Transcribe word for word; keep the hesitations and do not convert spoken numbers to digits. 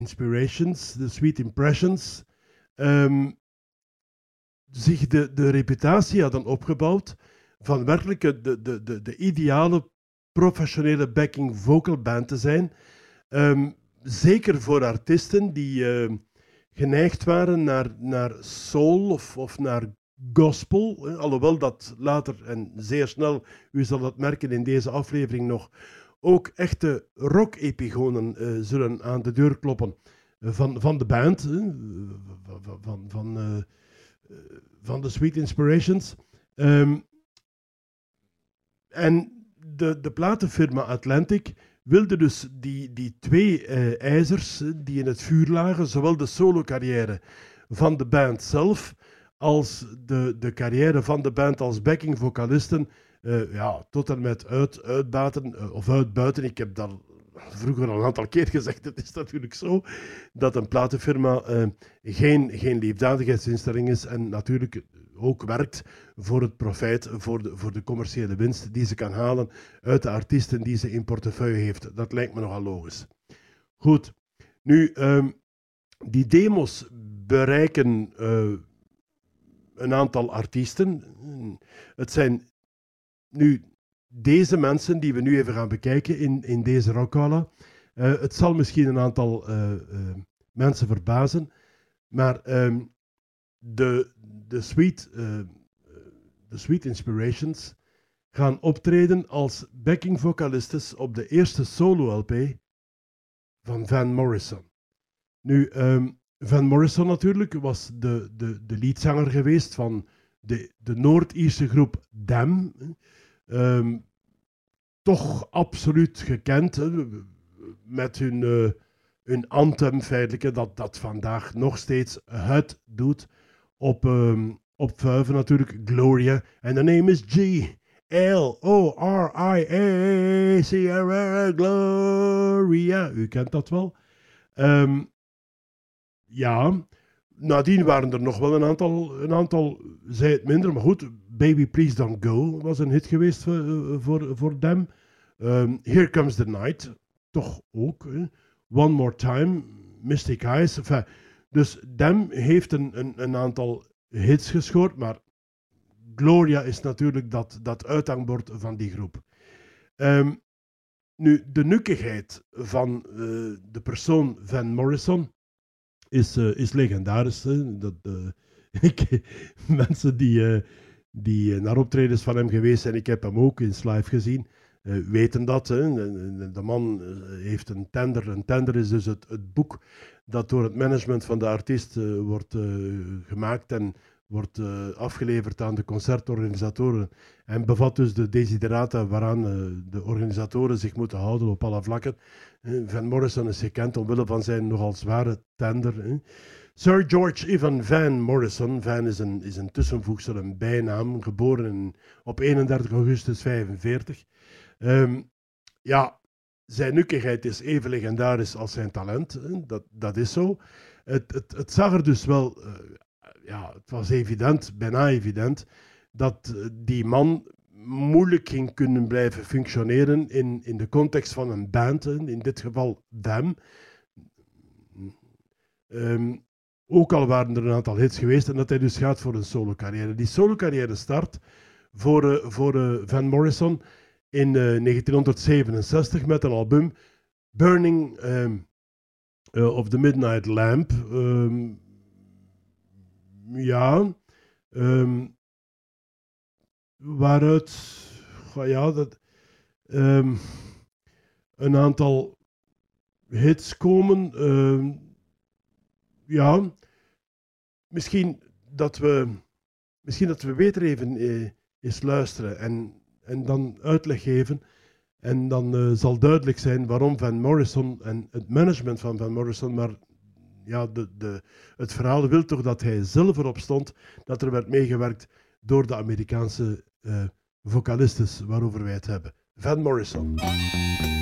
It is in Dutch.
Inspirations, de Sweet Impressions, um, zich de, de reputatie hadden opgebouwd van werkelijk de, de, de, de ideale professionele backing vocal band te zijn. Um, zeker voor artiesten die uh, geneigd waren naar, naar soul of, of naar gospel. Hè, alhoewel dat later en zeer snel, u zal dat merken in deze aflevering nog, ook echte rock-epigonen uh, zullen aan de deur kloppen uh, van, van de band, uh, van, van, van, uh, uh, van de Sweet Inspirations. Um, en de, de platenfirma Atlantic wilde dus die, die twee uh, ijzers uh, die in het vuur lagen, zowel de solo-carrière van de band zelf als de, de carrière van de band als backing-vocalisten, uh, ja, tot en met uit, uitbaten uh, of uitbuiten. Ik heb dat vroeger al een aantal keer gezegd. Het is natuurlijk zo dat een platenfirma uh, geen, geen liefdadigheidsinstelling is en natuurlijk ook werkt voor het profijt, voor de, voor de commerciële winst die ze kan halen uit de artiesten die ze in portefeuille heeft. Dat lijkt me nogal logisch. Goed, nu, um, die demos bereiken uh, een aantal artiesten. Het zijn nu deze mensen die we nu even gaan bekijken in, in deze rockgala. Uh, het zal misschien een aantal uh, uh, mensen verbazen, maar um, de, de, sweet, uh, de Sweet Inspirations gaan optreden als backing vocalistes op de eerste solo-L P van Van Morrison. Nu, um, Van Morrison natuurlijk was de, de, de leadzanger geweest van de, de Noord-Ierse groep Them. Um, toch absoluut gekend, hè, met hun, uh, hun anthem feitelijk, dat, dat vandaag nog steeds het doet. Op, um, op vuiven natuurlijk, Gloria. En de name is G L O R I A C R A, Gloria. U kent dat wel. Um, ja, nadien waren er nog wel een aantal, een aantal, zei het minder, maar goed. Baby Please Don't Go was een hit geweest voor, voor, voor Them. Um, Here Comes the Night, toch ook. Hè. One More Time, Mystic Eyes. Enfin, dus Them heeft een, een, een aantal hits gescoord, maar Gloria is natuurlijk dat, dat uithangbord van die groep. Um, nu, de nukkigheid van uh, de persoon Van Morrison is, uh, is legendarisch. Hè. Dat, uh, ik, mensen die, uh, die naar optredens van hem geweest zijn, ik heb hem ook eens live gezien, uh, weten dat. Hè. De, de man heeft een tender. Een tender is dus het, het boek dat door het management van de artiest uh, wordt uh, gemaakt en wordt uh, afgeleverd aan de concertorganisatoren en bevat dus de desiderata waaraan uh, de organisatoren zich moeten houden op alle vlakken. Uh, Van Morrison is gekend omwille van zijn nogal zware tender. Uh. Sir George Evan Van Morrison, Van is een, is een tussenvoegsel, een bijnaam, geboren in, op eenendertig augustus vijfenveertig. Um, ja, zijn nukkigheid is even legendarisch als zijn talent, uh, dat, dat is zo. Het, het, het zag er dus wel... Uh, Ja, het was evident, bijna evident, dat die man moeilijk ging kunnen blijven functioneren in, in de context van een band, in dit geval Them. Um, ook al waren er een aantal hits geweest en dat hij dus gaat voor een solo-carrière. Die solo-carrière start voor, uh, voor uh, Van Morrison in uh, negentienhonderdzevenenzestig met een album Burning um, uh, of the Midnight Lamp. Um, Ja, um, waaruit ja, dat, um, een aantal hits komen. Um, ja, misschien dat we, misschien dat we beter even eh, eens luisteren en, en dan uitleg geven. En dan uh, zal duidelijk zijn waarom Van Morrison en het management van Van Morrison, maar ja, de, de, het verhaal wil toch dat hij zelf erop stond, dat er werd meegewerkt door de Amerikaanse uh, vocalistes waarover wij het hebben. Van Morrison.